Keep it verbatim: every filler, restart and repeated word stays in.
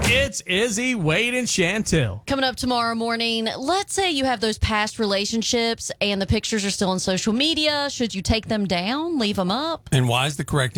It's Izzy, Wade, and Chantel. Coming up tomorrow morning, let's say you have those past relationships and the pictures are still on social media. Should you take them down, leave them up? And why is the correct